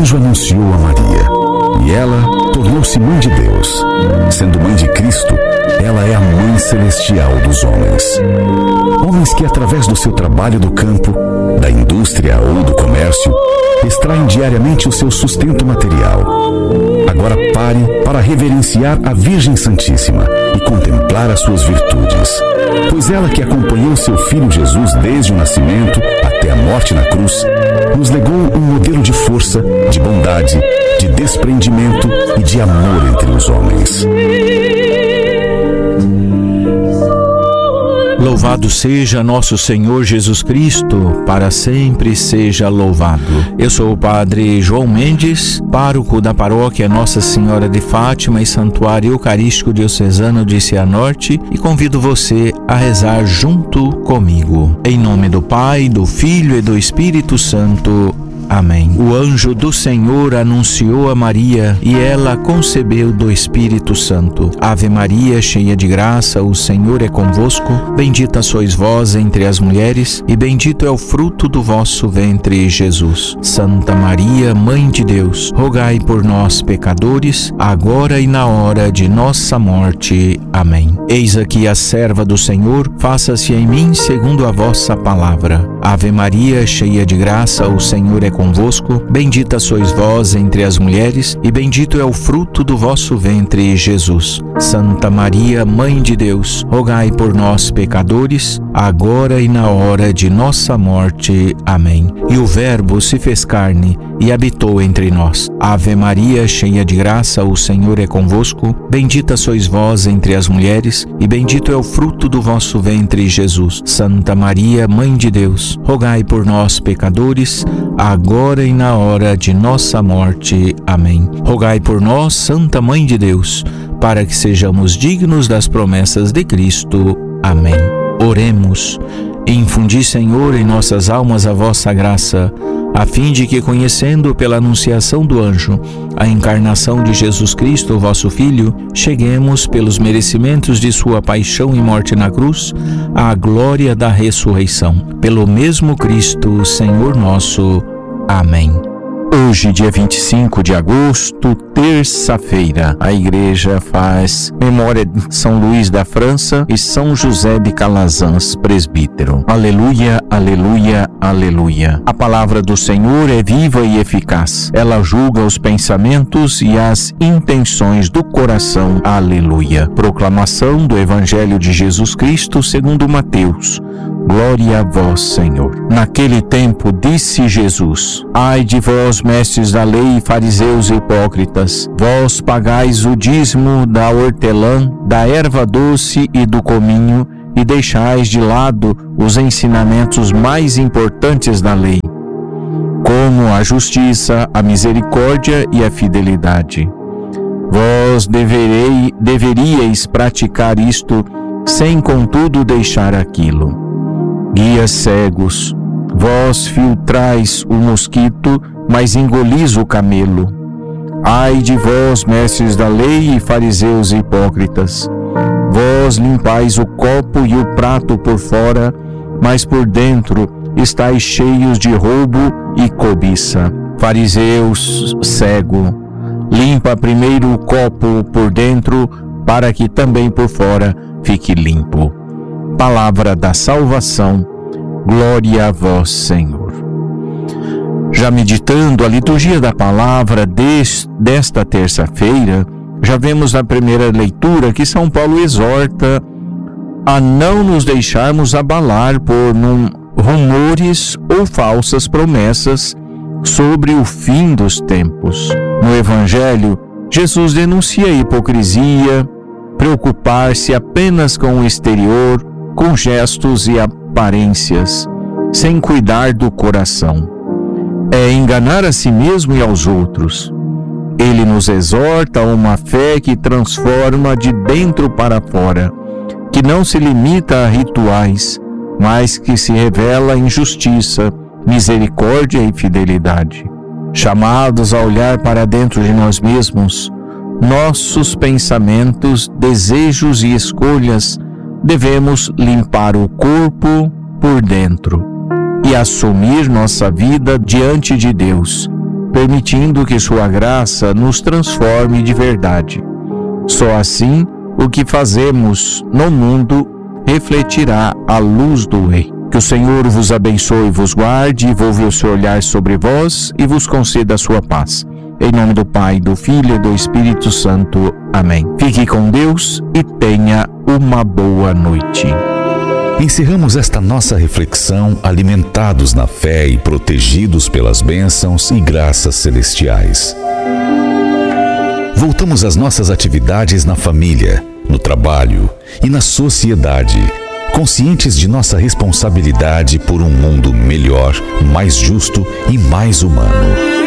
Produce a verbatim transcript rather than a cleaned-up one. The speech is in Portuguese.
anjo anunciou a Maria, e ela tornou-se mãe de Deus. Sendo mãe de Cristo, ela é a mãe celestial dos homens. Homens que, através do seu trabalho do campo, da indústria ou do comércio, extraem diariamente o seu sustento material. Agora pare para reverenciar a Virgem Santíssima e contemplar as suas virtudes, pois ela, que acompanhou seu Filho Jesus desde o nascimento até a morte na cruz, nos legou um modelo de força, de bondade, de desprendimento e de amor entre os homens. Louvado seja nosso Senhor Jesus Cristo, para sempre seja louvado. Eu sou o Padre João Mendes, pároco da paróquia Nossa Senhora de Fátima e Santuário Eucarístico Diocesano de Cianorte, e convido você a rezar junto comigo. Em nome do Pai, do Filho e do Espírito Santo. Amém. O anjo do Senhor anunciou a Maria, e ela concebeu do Espírito Santo. Ave Maria, cheia de graça, o Senhor é convosco. Bendita sois vós entre as mulheres, e bendito é o fruto do vosso ventre, Jesus. Santa Maria, Mãe de Deus, rogai por nós, pecadores, agora e na hora de nossa morte. Amém. Eis aqui a serva do Senhor, faça-se em mim segundo a vossa palavra. Ave Maria, cheia de graça, o Senhor é convosco. Bendita sois vós entre as mulheres, e bendito é o fruto do vosso ventre, Jesus. Santa Maria, Mãe de Deus, rogai por nós, pecadores, agora e na hora de nossa morte. Amém. E o Verbo se fez carne e habitou entre nós. Ave Maria, cheia de graça, o Senhor é convosco. Bendita sois vós entre as mulheres, e bendito é o fruto do vosso ventre, Jesus. Santa Maria, Mãe de Deus, rogai por nós, pecadores, agora e na hora de nossa morte. Amém. Rogai por nós, Santa Mãe de Deus, para que sejamos dignos das promessas de Cristo. Amém. Oremos. Infundi, Senhor, em nossas almas a vossa graça, a fim de que, conhecendo pela anunciação do anjo a encarnação de Jesus Cristo, vosso Filho, cheguemos, pelos merecimentos de sua paixão e morte na cruz, à glória da ressurreição. Pelo mesmo Cristo, Senhor nosso. Amém. Hoje, dia vinte e cinco de agosto, terça-feira, a igreja faz memória de São Luís da França e São José de Calazans, presbítero. Aleluia, aleluia, aleluia. A palavra do Senhor é viva e eficaz. Ela julga os pensamentos e as intenções do coração. Aleluia. Proclamação do Evangelho de Jesus Cristo segundo Mateus. Glória a vós, Senhor. Naquele tempo disse Jesus: Ai de vós, mestres da lei e fariseus hipócritas, vós pagais o dízimo da hortelã, da erva doce e do cominho, e deixais de lado os ensinamentos mais importantes da lei, como a justiça, a misericórdia e a fidelidade. Vós deverei, deveríeis praticar isto, sem contudo deixar aquilo. Guias cegos, vós filtrais o mosquito, mas engolis o camelo. Ai de vós, mestres da lei e fariseus hipócritas, vós limpais o copo e o prato por fora, mas por dentro estáis cheios de roubo e cobiça. Fariseus cego, limpa primeiro o copo por dentro, para que também por fora fique limpo. Palavra da salvação. Glória a vós, Senhor. Já meditando a liturgia da palavra des, desta terça-feira, já vemos na primeira leitura que São Paulo exorta a não nos deixarmos abalar por num, rumores ou falsas promessas sobre o fim dos tempos. No Evangelho, Jesus denuncia a hipocrisia, preocupar-se apenas com o exterior, com gestos e aparências, sem cuidar do coração. É enganar a si mesmo e aos outros. Ele nos exorta a uma fé que transforma de dentro para fora, que não se limita a rituais, mas que se revela em justiça, misericórdia e fidelidade. Chamados a olhar para dentro de nós mesmos, nossos pensamentos, desejos e escolhas, devemos limpar o corpo por dentro e assumir nossa vida diante de Deus, permitindo que sua graça nos transforme de verdade. Só assim, o que fazemos no mundo refletirá a luz do Rei. Que o Senhor vos abençoe e vos guarde, volva o seu olhar sobre vós e vos conceda a sua paz. Em nome do Pai, do Filho e do Espírito Santo. Amém. Fique com Deus e tenha uma boa noite. Encerramos esta nossa reflexão alimentados na fé e protegidos pelas bênçãos e graças celestiais. Voltamos às nossas atividades na família, no trabalho e na sociedade, conscientes de nossa responsabilidade por um mundo melhor, mais justo e mais humano.